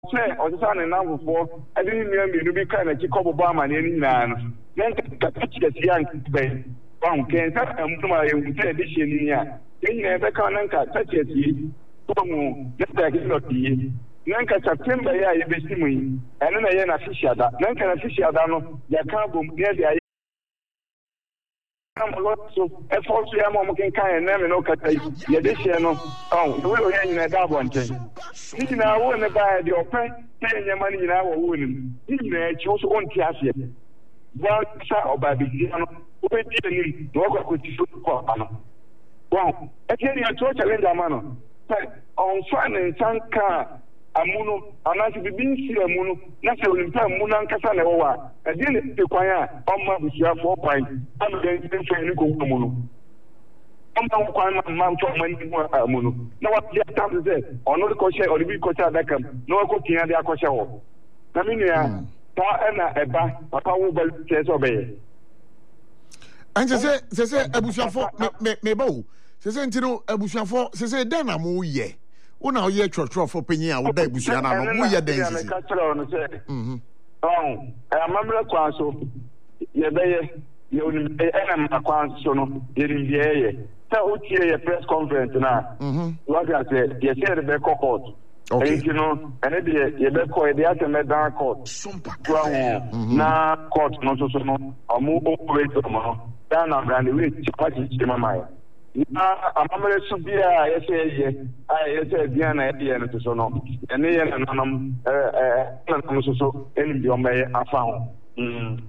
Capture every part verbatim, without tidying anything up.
say or son and now for I didn't remember to be kind of kick up Obama and any man. Then the young bay. One can tell them to my edition here. Then you never can touch it. Just like it's not the Nanka September, ya you be me, and then I am a fisher that Nanka fisher down, ya can't go near the I'm a lot so a false young can kind of never know the addition of oh, you will hang in a double one thing. You know, I want to buy the open, paying your money in our woman. You know, chose one class yet. One shot or by the piano, who didn't walk with you. Well, I tell you, I told you, Linda Mano. On Swan and Sanka, Amuno, and I should be being here, Muno, naturally, Munan Casanoa, and then the choir, on my with your four pints. I'm against the training Muno. I'm not quite my mouth for money, Muno. No, what you have to say, or no crochet or the big crochet Beckham, no cooking at the crochet. I mean, yeah, Anna, a bath, a power bell says obey. And they say, they say, Abushafo, Mabo. Se se ntino abusuafo se se den na mo ye wo na ye twotwo fo panyi a wo da abusuana no mo ye den sisi mhm oh e amamre kwa so ye be ye ye oni e na kwa so no ye ni ye ta o tie ye press conference na mhm wa ga se ye se be court okay you know and e ye be ko e dey ateme dan court na court no so so no amu operate mo dan na brand we party chimama na amamre subia yese ayese biana ede no so no ene ye nanam eh eh nanam so so eni bi o meye afa ho mm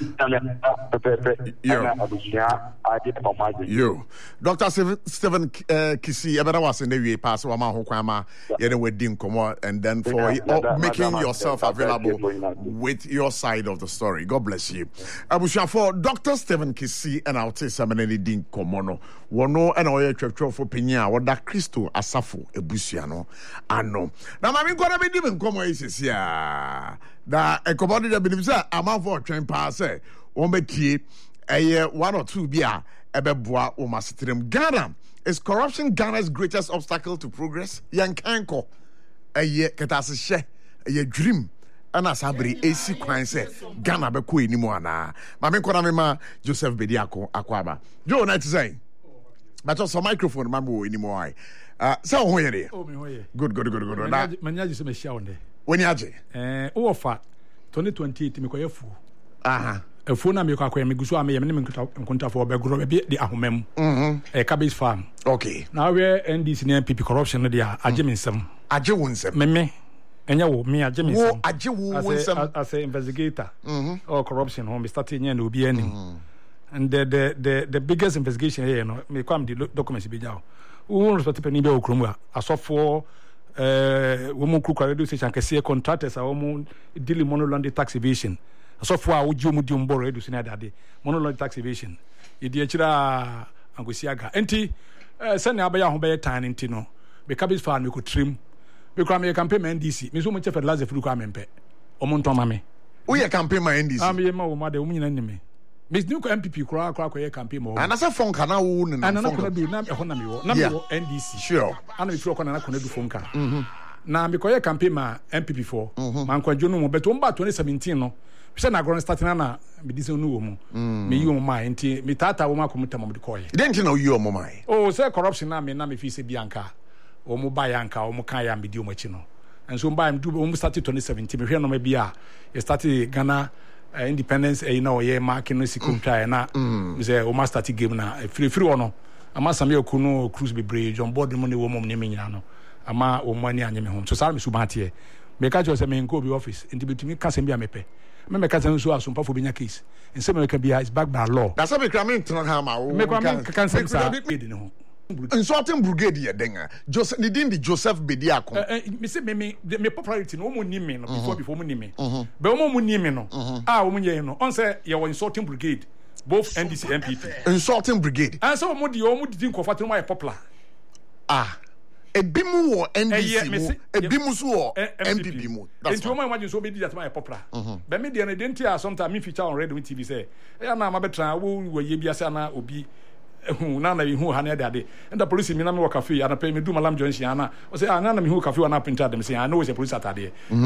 yo Doctor Stephen uh, Kisi ebera was in the way pass wa ma ho kwan ma ye dey wedding komo and then for yeah, uh, making yourself available with your side of the story. God bless you. Abusha for Doctor Stephen Kisi and I'll say some any din komo no wono and oye twetwo for pinya wo da Kristo asafo ebusua no ano na ma me nkora be di me komo isisi ya da ekobodi da binim say amafo twen pa say won betie eye one or two bia ebeboa o masetrem. Ghana is corruption Ghana's greatest obstacle to progress. Yankanko eye ketase hye eye dream ana sabri esi kwan say Ghana be ko enimu ana ma me nkora me ma Joseph Bediako akwaba jo na say but also microphone ma bo enimu ai ah say ho yere oh me ho ye good good good good na manya je se me hia wonde woni age eh wo fa twenty twenty-eight me koyefu aha efu na me kwa kwa me guso am ye me nkunta for begro be di ahomam mhm eh cabbage farm okay now we N D C and N P P corruption no dia age me nsem age wo nsem me me enya wo me age me nsem wo age wo nsem as a investigator mhm or corruption home starting nya na obi ani and the the the the biggest investigation here no me kwam the documents be jaw wo respect pe ni be okromu a asofo eh wo mu kru radio station kese contractors a wo mu dealing monolandi tax evasion asofo a wo ji mu di mboro radio station adade monolandi tax evasion yedi akira angosiaga enti eh sene abaya ho be tan enti no be cabbage farm me ko trim be kwa me campaign N D C me so mu che fertilizer furu kwa mempe o mu nton ma me wo ye campaign ma N D C am ye ma wo ma de wo nyina ni me Miss New M P P kura kura kwa ye campaign mo ana se fonka na wo ne na na kura bi na e ho na me wo na me wo N D C sure ana me firo kwa na kona du fonka mhm na me kwa ye campaign ma M P P for man kwa jono mo beto mba twenty seventeen no se na ground starting na me dise no wo mu me yi wo ma enti me tata wo ma ko mutam mo de koye didn't know you mo mai oh say corruption na me na me fi se bianka o mo ba yanka o mo kan ya me di o mo chi no and so mba am do mo started twenty seventeen me hwe no ma bia e started Ghana Uh, independence eh, you know ye marking no sikum try na me say o master t game na free free ono ama same okuno cruise be brave John board money wo mom ne me nyina no ama o mani anye me hom so sar me su batie me ka jo say me nko bi office enti betumi ka sem bia me pe me me ka sem so asumpa fo benya case en say me ka bia is back by law that's how me cramming to ha ma me kwa me ka sem sa be ne ho insulting brigade ye denga Joseph ni din di Joseph Bediako eh me say me me me popularity no mo ni me no before before mo ni me be mo mo ni me no ah wo mo ye no on say ye was insulting brigade both N D C M P P insulting brigade and so mo di o mo di nko fatino mo popular ah ebimu wo N D C mu ebimu so wo M P P mu that's why imagine so be di that my popular be me dey na dentia sometimes me feature on radio T V say e na ma betra wo wo ye bia na obi hu na na hu ha na de and the police me na me work cafe ana pay me do malam junction ana o say ana na me hu cafe ana printer dem say I know it's a police atade